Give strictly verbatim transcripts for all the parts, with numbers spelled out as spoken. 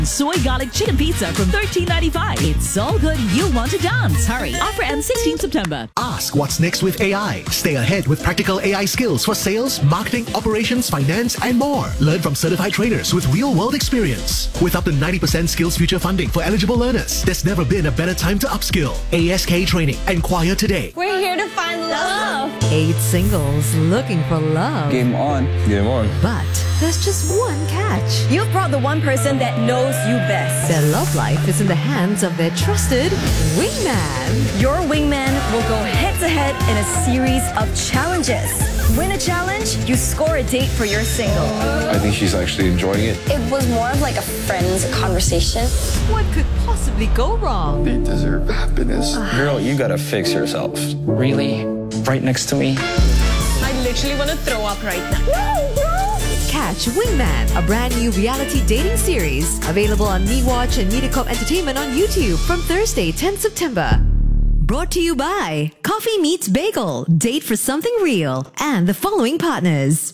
Soy garlic chicken pizza from thirteen ninety-five. It's so good you want to dance. Hurry. Offer ends sixteenth September. Ask what's next with A I. Stay ahead with practical A I skills for sales, marketing, operations, finance, and more. Learn from certified trainers with real-world experience. With up to ninety percent Skills Future funding for eligible learners, there's never been a better time to upskill. A S K Training. Enquire today. We're here to find love. Eight singles looking for love. Game on. Game on. But there's just one catch. You've brought the one person that knows you best. Their love life is in the hands of their trusted wingman. Your wingman will go head-to-head in a series of challenges. Win a challenge, you score a date for your single. I think she's actually enjoying it. It was more of like a friend's conversation. What could possibly go wrong? They deserve happiness. Girl, you gotta fix yourself. Really? Right next to me? I literally want to throw up right now. Catch Wingman, a brand new reality dating series. Available on MeWatch and MediaCorp Entertainment on YouTube from Thursday, tenth September. Brought to you by Coffee Meets Bagel, Date for Something Real, and the following partners.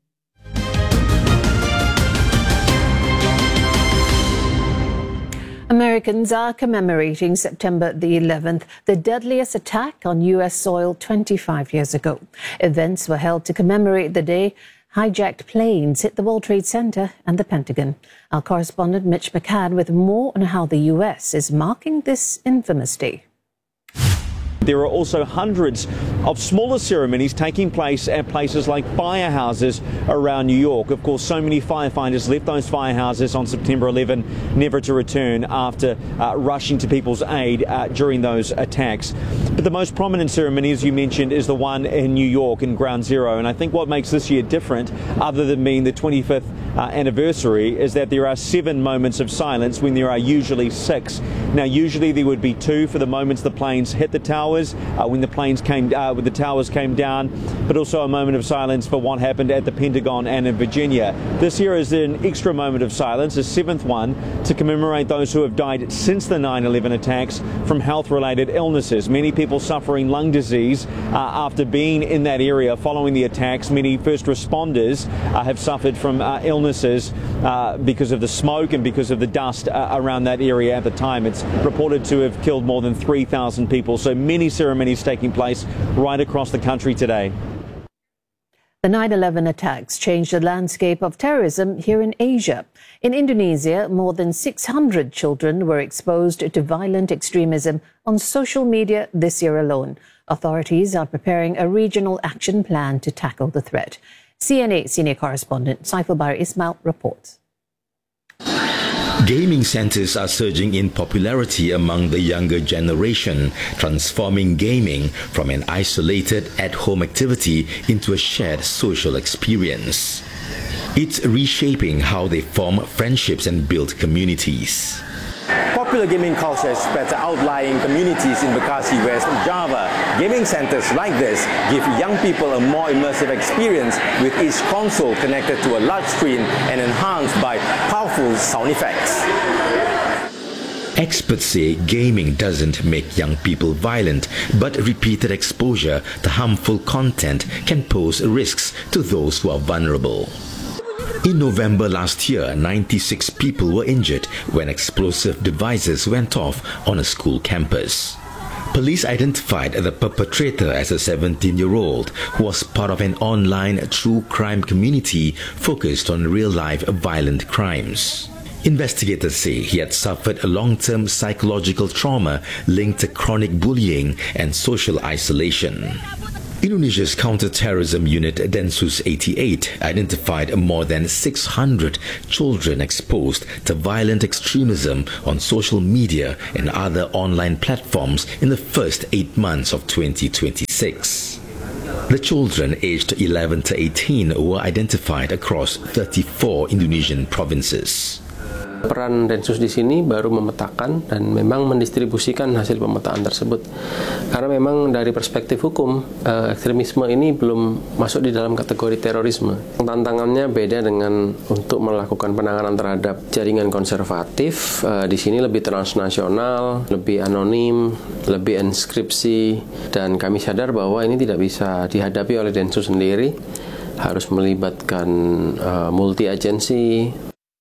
Americans are commemorating September the eleventh, the deadliest attack on U S soil twenty-five years ago. Events were held to commemorate the day hijacked planes hit the World Trade Center and the Pentagon. Our correspondent Mitch McCann with more on how the U S is marking this infamous day. There are also hundreds of smaller ceremonies taking place at places like firehouses around New York. Of course, so many firefighters left those firehouses on September eleventh, never to return after uh, rushing to people's aid uh, during those attacks. But the most prominent ceremony, as you mentioned, is the one in New York in Ground Zero. And I think what makes this year different, other than being the twenty-fifth uh, anniversary, is that there are seven moments of silence when there are usually six. Now, usually there would be two for the moments the planes hit the tower. Uh, when the planes came, uh, when the towers came down, but also a moment of silence for what happened at the Pentagon and in Virginia. This year is an extra moment of silence, a seventh one, to commemorate those who have died since the nine eleven attacks from health-related illnesses. Many people suffering lung disease uh, after being in that area following the attacks. Many first responders uh, have suffered from uh, illnesses uh, because of the smoke and because of the dust uh, around that area at the time. It's reported to have killed more than three thousand people. So many ceremonies taking place right across the country today. The nine eleven attacks changed the landscape of terrorism here in Asia. In Indonesia, more than six hundred children were exposed to violent extremism on social media this year alone. Authorities are preparing a regional action plan to tackle the threat. C N A senior correspondent Saiful Bahri Ismail reports. Gaming centers are surging in popularity among the younger generation, transforming gaming from an isolated at-home activity into a shared social experience. It's reshaping how they form friendships and build communities. Popular gaming culture spread to outlying communities in Bekasi, West Java. Gaming centers like this give young people a more immersive experience, with each console connected to a large screen and enhanced by powerful sound effects. Experts say gaming doesn't make young people violent, but repeated exposure to harmful content can pose risks to those who are vulnerable. In November last year, ninety-six people were injured when explosive devices went off on a school campus. Police identified the perpetrator as a seventeen-year-old who was part of an online true crime community focused on real-life violent crimes. Investigators say he had suffered a long-term psychological trauma linked to chronic bullying and social isolation. Indonesia's counter-terrorism unit Densus eighty-eight identified more than six hundred children exposed to violent extremism on social media and other online platforms in the first eight months of twenty twenty-six. The children aged eleven to eighteen were identified across thirty-four Indonesian provinces. Peran Densus di sini baru memetakan dan memang mendistribusikan hasil pemetaan tersebut. Karena memang dari perspektif hukum, eh, ekstremisme ini belum masuk di dalam kategori terorisme. Tantangannya beda dengan untuk melakukan penanganan terhadap jaringan konservatif. Eh, di sini lebih transnasional, lebih anonim, lebih enskripsi, dan kami sadar bahwa ini tidak bisa dihadapi oleh Densus sendiri. Harus melibatkan eh, multi agensi.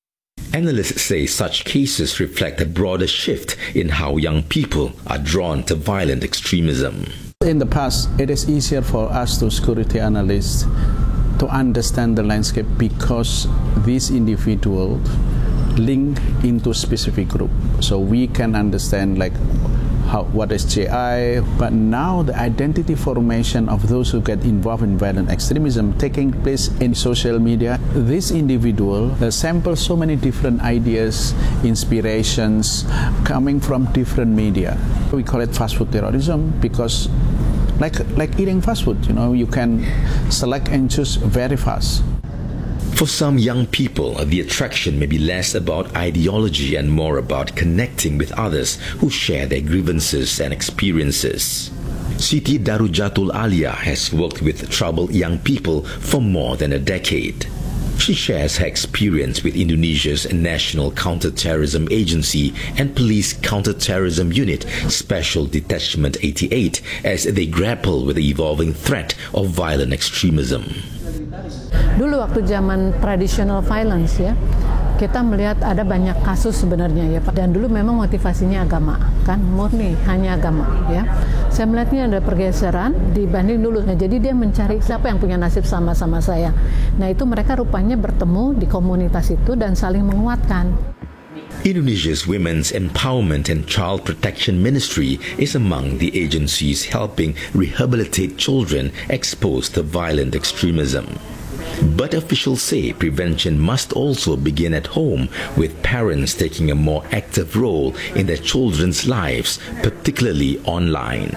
Analysts say such cases reflect a broader shift in how young people are drawn to violent extremism. In the past, it is easier for us to security analysts to understand the landscape because these individuals link into specific group. So we can understand like how, what is J I, but now the identity formation of those who get involved in violent extremism taking place in social media. This individual uh, samples so many different ideas, inspirations coming from different media. We call it fast food terrorism because like like eating fast food, you know, you can select and choose very fast. For some young people, the attraction may be less about ideology and more about connecting with others who share their grievances and experiences. Siti Darujatul Alia has worked with troubled young people for more than a decade. She shares her experience with Indonesia's National Counter-Terrorism Agency and Police Counter-Terrorism Unit Special Detachment eighty-eight as they grapple with the evolving threat of violent extremism. Dulu waktu zaman traditional violence ya, kita melihat ada banyak kasus sebenarnya ya Pak. Dan dulu memang motivasinya agama, kan murni hanya agama ya. Saya melihatnya ada pergeseran dibanding dulu. Nah, jadi dia mencari siapa yang punya nasib sama-sama saya. Nah itu mereka rupanya bertemu di komunitas itu dan saling menguatkan. Indonesia's Women's Empowerment and Child Protection Ministry is among the agencies helping rehabilitate children exposed to violent extremism. But officials say prevention must also begin at home, with parents taking a more active role in their children's lives, particularly online.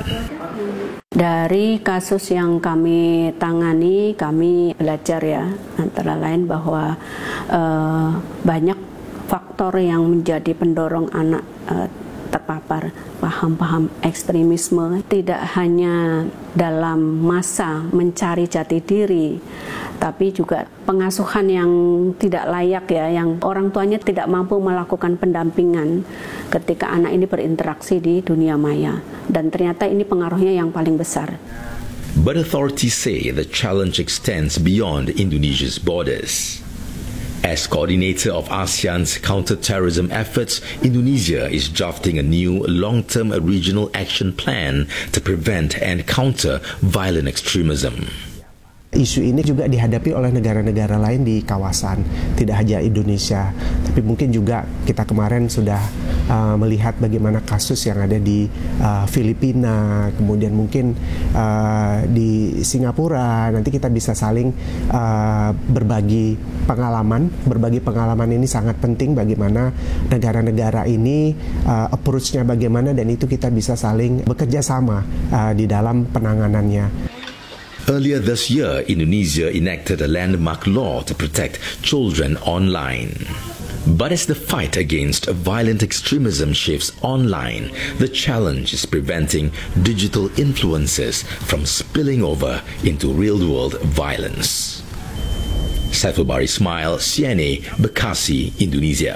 Dari kasus yang kami tangani, kami belajar ya, antara lain bahwa uh, banyak faktor yang menjadi pendorong anak uh, terpapar paham-paham ekstremisme, tidak hanya dalam masa mencari jati diri, tapi juga pengasuhan yang tidak layak ya, yang orang tuanya tidak mampu melakukan pendampingan ketika anak ini berinteraksi di dunia maya, dan ternyata ini pengaruhnya yang paling besar. But authorities say the challenge extends beyond Indonesia's borders. As coordinator of ASEAN's counter-terrorism efforts, Indonesia is drafting a new long-term regional action plan to prevent and counter violent extremism. Isu ini juga dihadapi oleh negara-negara lain di kawasan, tidak hanya Indonesia, tapi mungkin juga kita kemarin sudah uh, melihat bagaimana kasus yang ada di uh, Filipina, kemudian mungkin uh, di Singapura. Nanti kita bisa saling uh, berbagi pengalaman. Berbagi pengalaman ini sangat penting bagaimana negara-negara ini uh, approach-nya bagaimana, dan itu kita bisa saling bekerja sama uh, di dalam penanganannya. Earlier this year, Indonesia enacted a landmark law to protect children online. But as the fight against violent extremism shifts online, the challenge is preventing digital influences from spilling over into real-world violence. Saiful Bahri Ismail, C N A, Bekasi, Indonesia.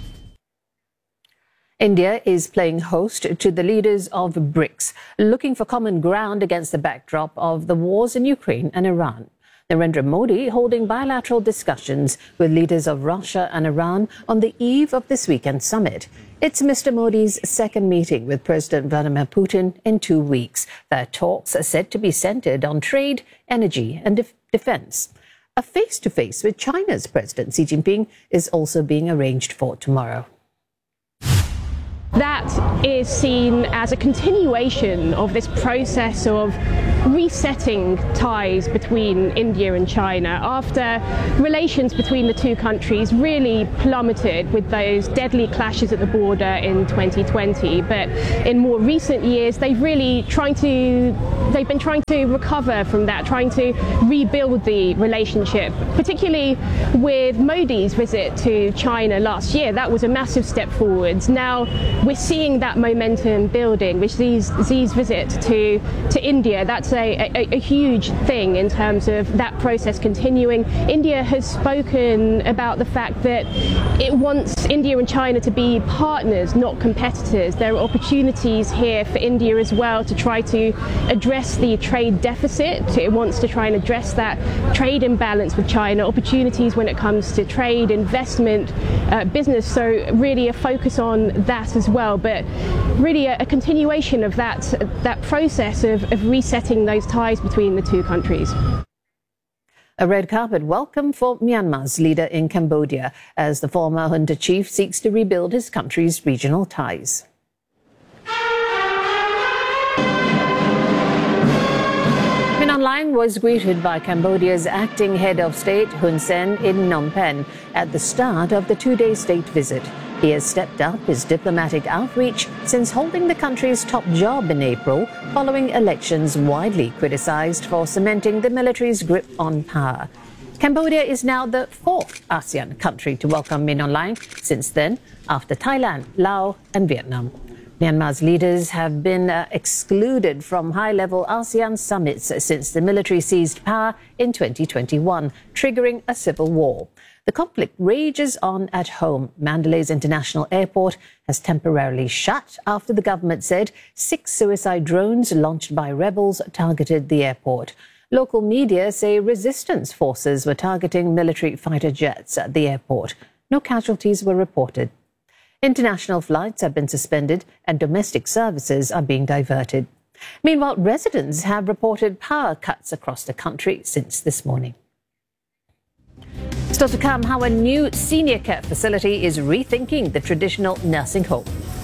India is playing host to the leaders of BRICS, looking for common ground against the backdrop of the wars in Ukraine and Iran. Narendra Modi holding bilateral discussions with leaders of Russia and Iran on the eve of this weekend summit. It's Mister Modi's second meeting with President Vladimir Putin in two weeks. Their talks are said to be centered on trade, energy and def- defense. A face-to-face with China's President Xi Jinping is also being arranged for tomorrow. That is seen as a continuation of this process of resetting ties between India and China after relations between the two countries really plummeted with those deadly clashes at the border in twenty twenty. But in more recent years, they've really trying to they've been trying to recover from that, trying to rebuild the relationship, particularly with Modi's visit to China last year. That was a massive step forwards. Now we're seeing that momentum building. With Xi's, Xi's visit to, to India, that's a, a, a huge thing in terms of that process continuing. India has spoken about the fact that it wants India and China to be partners, not competitors. There are opportunities here for India as well to try to address the trade deficit. It wants to try and address that trade imbalance with China, opportunities when it comes to trade, investment, uh, business. So really a focus on that as well, but really a, a continuation of that, that process of, of resetting those ties between the two countries. A red carpet welcome for Myanmar's leader in Cambodia as the former junta chief seeks to rebuild his country's regional ties. Min Aung Hlaing was greeted by Cambodia's acting head of state, Hun Sen, in Phnom Penh at the start of the two-day state visit. He has stepped up his diplomatic outreach since holding the country's top job in April, following elections widely criticized for cementing the military's grip on power. Cambodia is now the fourth ASEAN country to welcome Min Aung Hlaing since then, after Thailand, Laos and Vietnam. Myanmar's leaders have been uh, excluded from high-level ASEAN summits since the military seized power in twenty twenty-one, triggering a civil war. The conflict rages on at home. Mandalay's International Airport has temporarily shut after the government said six suicide drones launched by rebels targeted the airport. Local media say resistance forces were targeting military fighter jets at the airport. No casualties were reported. International flights have been suspended and domestic services are being diverted. Meanwhile, residents have reported power cuts across the country since this morning. Still to come, how a new senior care facility is rethinking the traditional nursing home.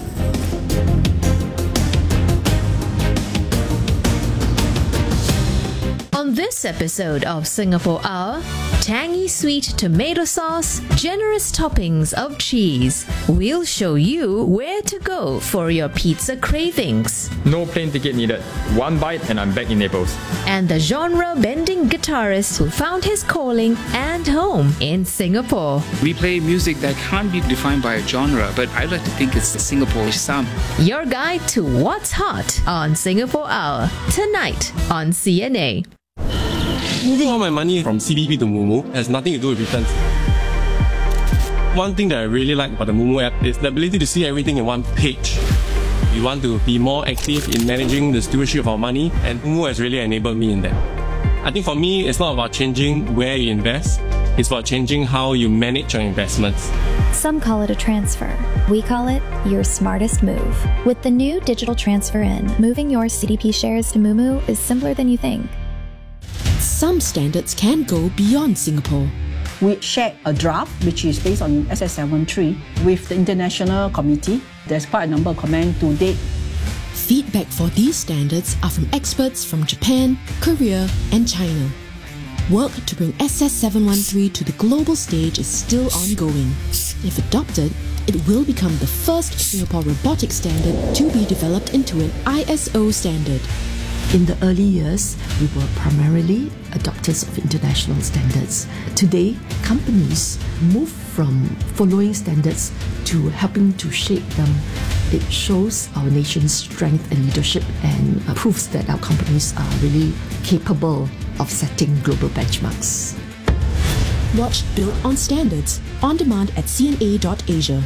On this episode of Singapore Hour, tangy sweet tomato sauce, generous toppings of cheese. We'll show you where to go for your pizza cravings. No plane ticket needed. One bite and I'm back in Naples. And the genre-bending guitarist who found his calling and home in Singapore. We play music that can't be defined by a genre, but I like to think it's the Singapore sound. Your guide to what's hot on Singapore Hour, tonight on C N A. Moving all my money from C D P to Moomoo has nothing to do with returns. One thing that I really like about the Moomoo app is the ability to see everything in one page. We want to be more active in managing the stewardship of our money, and Moomoo has really enabled me in that. I think for me, it's not about changing where you invest, it's about changing how you manage your investments. Some call it a transfer. We call it your smartest move. With the new digital transfer in, moving your C D P shares to Moomoo is simpler than you think. Some standards can go beyond Singapore. We shared a draft which is based on S S seventy-three with the international committee. There's quite a number of comments to date. Feedback for these standards are from experts from Japan, Korea and China. Work to bring S S seven one three to the global stage is still ongoing. If adopted, it will become the first Singapore robotics standard to be developed into an I S O standard. In the early years, we were primarily adopters of international standards. Today, companies move from following standards to helping to shape them. It shows our nation's strength and leadership and proves that our companies are really capable of setting global benchmarks. Watch Built on Standards on demand at C N A dot asia.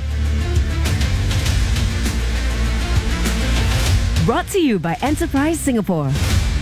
Brought to you by Enterprise Singapore.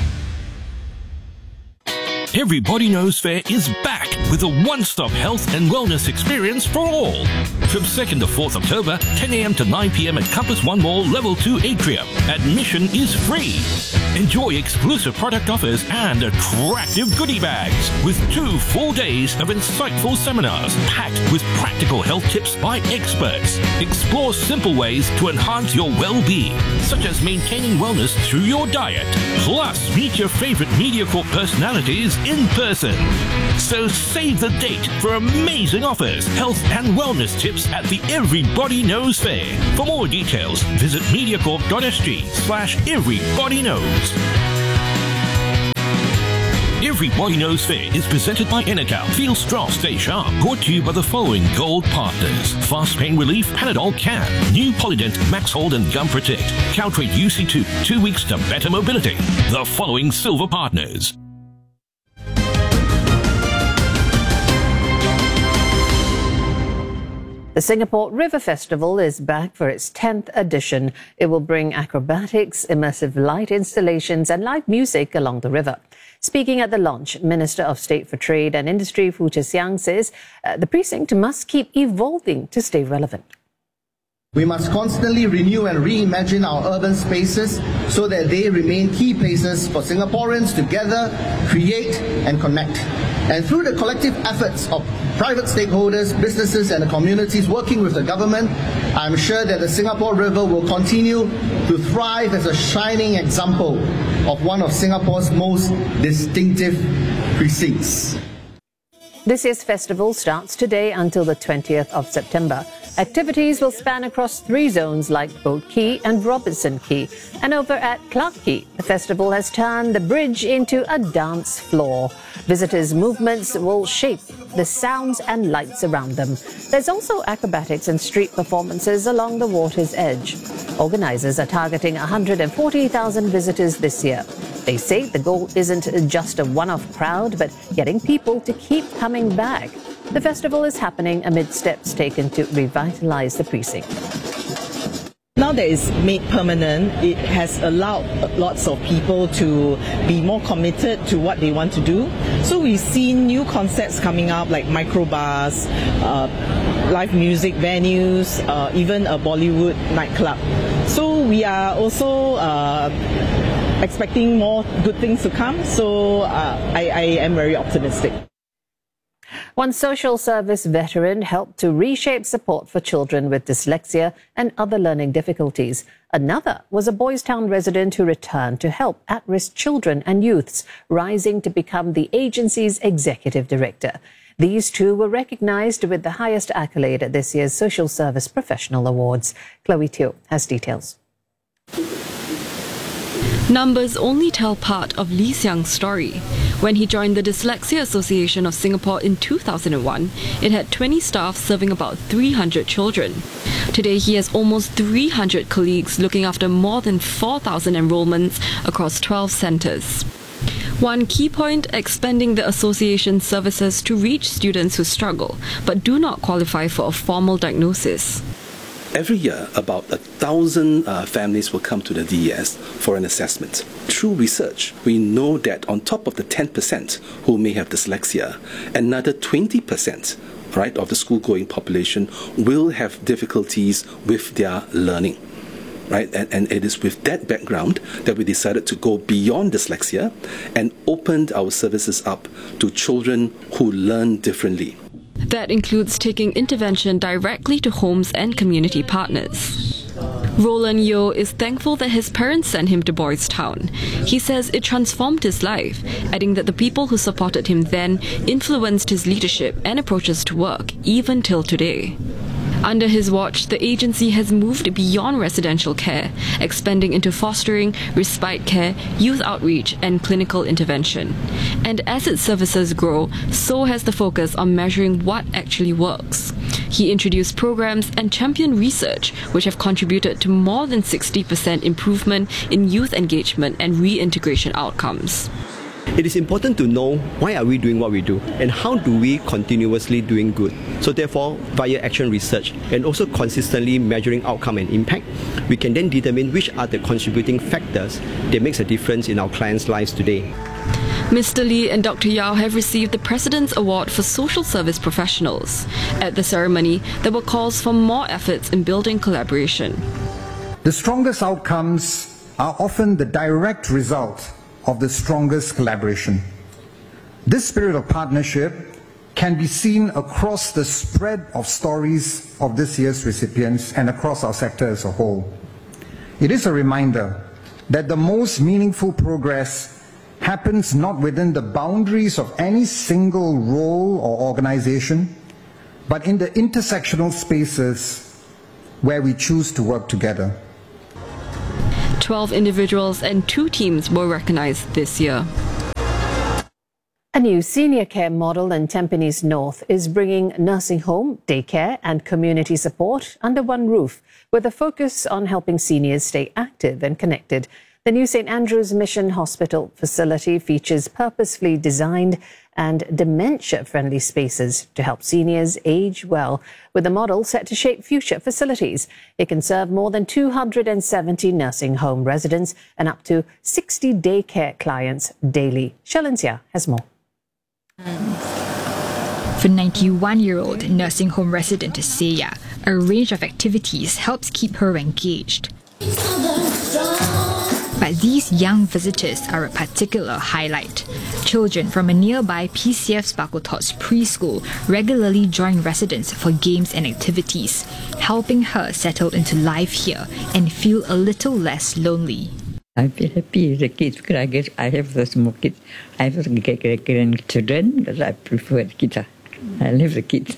Everybody Knows Fair is back with a one-stop health and wellness experience for all. From second to fourth October, ten a m to nine p m at Compass One Mall, Level two Atrium. Admission is free. Enjoy exclusive product offers and attractive goodie bags with two full days of insightful seminars packed with practical health tips by experts. Explore simple ways to enhance your well-being, such as maintaining wellness through your diet. Plus, meet your favorite MediaCorp personalities in person. So save the date for amazing offers, health and wellness tips at the Everybody Knows Fair. For more details, visit mediacorp dot s g slash everybody knows. Everybody Knows Fair is presented by Enecal. Feel strong, stay sharp. Brought to you by the following gold partners: Fast Pain Relief, Panadol Can, New Polydent, Max Hold and Gum Protect, Caltrate U C two, two weeks to better mobility. The following silver partners. The Singapore River Festival is back for its tenth edition. It will bring acrobatics, immersive light installations and live music along the river. Speaking at the launch, Minister of State for Trade and Industry Foo Zhe Xiang says uh, the precinct must keep evolving to stay relevant. We must constantly renew and reimagine our urban spaces so that they remain key places for Singaporeans to gather, create and connect. And through the collective efforts of private stakeholders, businesses and the communities working with the government, I'm sure that the Singapore River will continue to thrive as a shining example of one of Singapore's most distinctive precincts. This year's festival starts today until the twentieth of September. Activities will span across three zones like Boat Quay and Robertson Quay. And over at Clarke Quay, the festival has turned the bridge into a dance floor. Visitors' movements will shape the sounds and lights around them. There's also acrobatics and street performances along the water's edge. Organisers are targeting one hundred forty thousand visitors this year. They say the goal isn't just a one-off crowd, but getting people to keep coming back. The festival is happening amid steps taken to revitalise the precinct. Now that it's made permanent, it has allowed lots of people to be more committed to what they want to do. So we've seen new concepts coming up like micro bars, uh, live music venues, uh, even a Bollywood nightclub. So we are also uh, expecting more good things to come. So uh, I, I am very optimistic. One social service veteran helped to reshape support for children with dyslexia and other learning difficulties. Another was a Boys Town resident who returned to help at-risk children and youths, rising to become the agency's executive director. These two were recognised with the highest accolade at this year's Social Service Professional Awards. Chloe Teo has details. Numbers only tell part of Lee Xiang's story. When he joined the Dyslexia Association of Singapore in two thousand one, it had twenty staff serving about three hundred children. Today, he has almost three hundred colleagues looking after more than four thousand enrolments across twelve centres. One key point, expanding the association's services to reach students who struggle but do not qualify for a formal diagnosis. Every year, about a thousand uh, families will come to the D E S for an assessment. Through research, we know that on top of the ten percent who may have dyslexia, another twenty percent right, of the school-going population will have difficulties with their learning. Right? And, and it is with that background that we decided to go beyond dyslexia and opened our services up to children who learn differently. That includes taking intervention directly to homes and community partners. Roland Yeo is thankful that his parents sent him to Boys Town. He says it transformed his life, adding that the people who supported him then influenced his leadership and approaches to work, even till today. Under his watch, the agency has moved beyond residential care, expanding into fostering, respite care, youth outreach and clinical intervention. And as its services grow, so has the focus on measuring what actually works. He introduced programs and championed research which have contributed to more than sixty percent improvement in youth engagement and reintegration outcomes. It is important to know why are we doing what we do and how do we continuously doing good. So therefore, via action research and also consistently measuring outcome and impact, we can then determine which are the contributing factors that makes a difference in our clients' lives today. Mister Lee and Doctor Yao have received the President's Award for Social Service Professionals. At the ceremony, there were calls for more efforts in building collaboration. The strongest outcomes are often the direct result of the strongest collaboration. This spirit of partnership can be seen across the spread of stories of this year's recipients and across our sector as a whole. It is a reminder that the most meaningful progress happens not within the boundaries of any single role or organization, but in the intersectional spaces where we choose to work together. twelve individuals and two teams were recognized this year. A new senior care model in Tampines North is bringing nursing home, daycare and community support under one roof, with a focus on helping seniors stay active and connected. The new Saint Andrew's Mission Hospital facility features purposefully designed and dementia-friendly spaces to help seniors age well, with the model set to shape future facilities. It can serve more than two hundred seventy nursing home residents and up to sixty daycare clients daily. Shalencia has more. For ninety-one-year-old nursing home resident Seya, a range of activities helps keep her engaged. But these young visitors are a particular highlight. Children from a nearby P C F Sparkletots preschool regularly join residents for games and activities, helping her settle into life here and feel a little less lonely. I feel happy with the kids because I guess I have the small kids. I have the grandchildren, but I prefer the kids. I love the kids.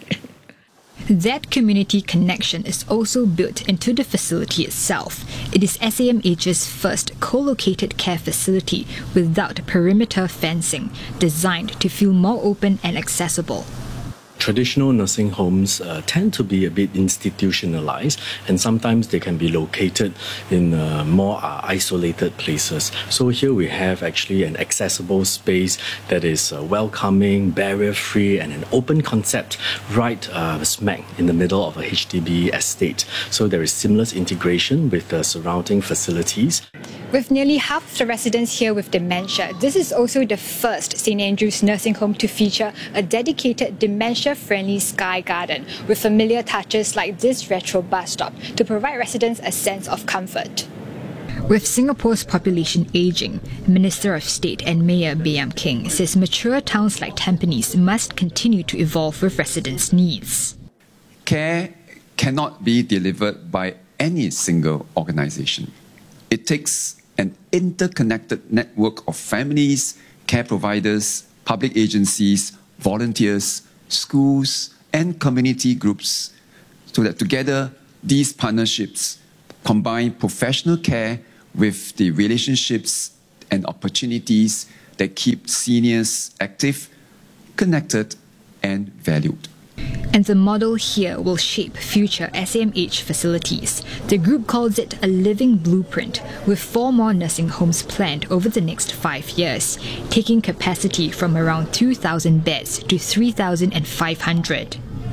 That community connection is also built into the facility itself. It is S A M H's first co-located care facility without perimeter fencing, designed to feel more open and accessible. Traditional nursing homes uh, tend to be a bit institutionalized, and sometimes they can be located in uh, more uh, isolated places. So here we have actually an accessible space that is uh, welcoming, barrier-free, and an open concept right uh, smack in the middle of a H D B estate. So there is seamless integration with the surrounding facilities. With nearly half of the residents here with dementia, this is also the first Saint Andrew's nursing home to feature a dedicated dementia-friendly sky garden with familiar touches like this retro bus stop to provide residents a sense of comfort. With Singapore's population ageing, Minister of State and Mayor Baey Yam Keng says mature towns like Tampines must continue to evolve with residents' needs. Care cannot be delivered by any single organisation. It takes an interconnected network of families, care providers, public agencies, volunteers, schools, and community groups, so that together these partnerships combine professional care with the relationships and opportunities that keep seniors active, connected, and valued. And the model here will shape future S A M H facilities. The group calls it a living blueprint, with four more nursing homes planned over the next five years, taking capacity from around two thousand beds to three thousand five hundred.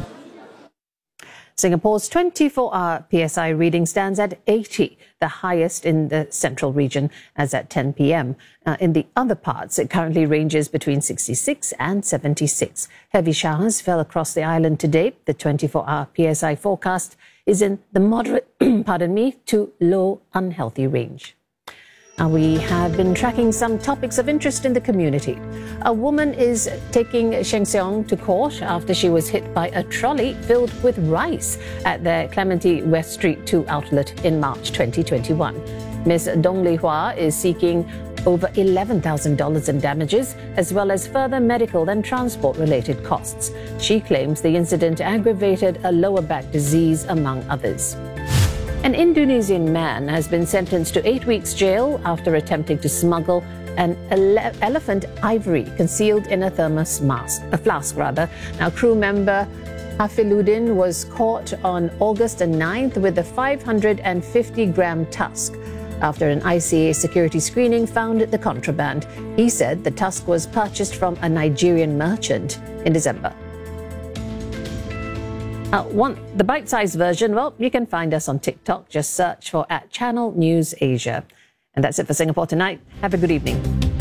Singapore's twenty-four hour P S I reading stands at eighty, the highest in the central region, as at ten p m. Uh, in the other parts, it currently ranges between sixty-six and seventy-six. Heavy showers fell across the island today. The twenty-four hour P S I forecast is in the moderate, pardon me, to low unhealthy range. Uh, we have been tracking some topics of interest in the community. A woman is taking Sheng Siong to court after she was hit by a trolley filled with rice at the Clementi West Street two outlet in March twenty twenty-one. Miz Dong Lei Hua is seeking over eleven thousand dollars in damages, as well as further medical and transport-related costs. She claims the incident aggravated a lower back disease, among others. An Indonesian man has been sentenced to eight weeks jail after attempting to smuggle an ele- elephant ivory concealed in a thermos mask, a flask rather. Now, crew member Hafiluddin was caught on August ninth with a five hundred fifty gram tusk after an I C A security screening found the contraband. He said the tusk was purchased from a Nigerian merchant in December. Uh, want the bite-sized version? Well, you can find us on TikTok. Just search for at Channel News Asia. And that's it for Singapore Tonight. Have a good evening.